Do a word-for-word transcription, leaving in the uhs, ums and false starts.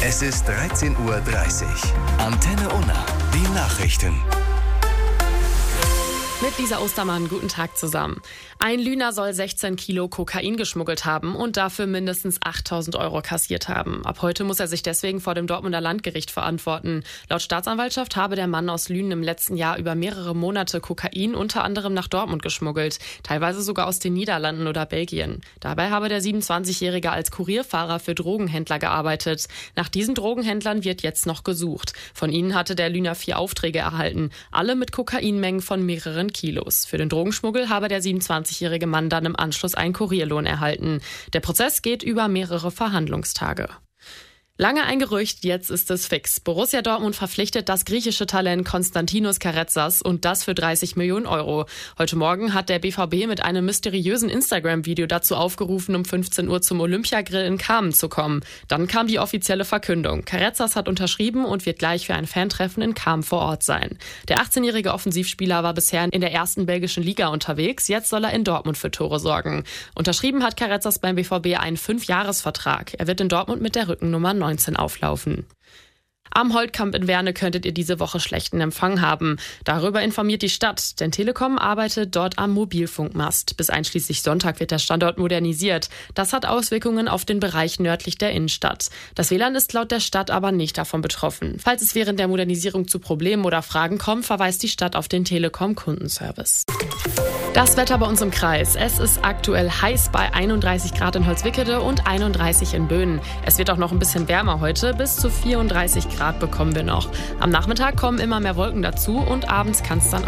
Es ist dreizehn Uhr dreißig. Antenne Unna, die Nachrichten. Mit Lisa Ostermann, guten Tag zusammen. Ein Lüner soll sechzehn Kilo Kokain geschmuggelt haben und dafür mindestens achttausend Euro kassiert haben. Ab heute muss er sich deswegen vor dem Dortmunder Landgericht verantworten. Laut Staatsanwaltschaft habe der Mann aus Lünen im letzten Jahr über mehrere Monate Kokain unter anderem nach Dortmund geschmuggelt, teilweise sogar aus den Niederlanden oder Belgien. Dabei habe der siebenundzwanzigjährige als Kurierfahrer für Drogenhändler gearbeitet. Nach diesen Drogenhändlern wird jetzt noch gesucht. Von ihnen hatte der Lüner vier Aufträge erhalten, alle mit Kokainmengen von mehreren Kilos. Für den Drogenschmuggel habe der siebenundzwanzigjährige Mann dann im Anschluss einen Kurierlohn erhalten. Der Prozess geht über mehrere Verhandlungstage. Lange ein Gerücht, jetzt ist es fix. Borussia Dortmund verpflichtet das griechische Talent Konstantinos Karetzas und das für dreißig Millionen Euro. Heute Morgen hat der B V B mit einem mysteriösen Instagram-Video dazu aufgerufen, um fünfzehn Uhr zum Olympiagrill in Kamen zu kommen. Dann kam die offizielle Verkündung. Karetzas hat unterschrieben und wird gleich für ein Fantreffen in Kamen vor Ort sein. Der achtzehnjährige Offensivspieler war bisher in der ersten belgischen Liga unterwegs. Jetzt soll er in Dortmund für Tore sorgen. Unterschrieben hat Karetzas beim B V B einen Fünfjahresvertrag. Er wird in Dortmund mit der Rückennummer neunzehn auflaufen. Am Holtkamp in Werne könntet ihr diese Woche schlechten Empfang haben. Darüber informiert die Stadt, denn Telekom arbeitet dort am Mobilfunkmast. Bis einschließlich Sonntag wird der Standort modernisiert. Das hat Auswirkungen auf den Bereich nördlich der Innenstadt. Das W L A N ist laut der Stadt aber nicht davon betroffen. Falls es während der Modernisierung zu Problemen oder Fragen kommt, verweist die Stadt auf den Telekom-Kundenservice. Das Wetter bei uns im Kreis. Es ist aktuell heiß bei einunddreißig Grad in Holzwickede und einunddreißig in Böhnen. Es wird auch noch ein bisschen wärmer heute. Bis zu vierunddreißig Grad bekommen wir noch. Am Nachmittag kommen immer mehr Wolken dazu und abends kann es dann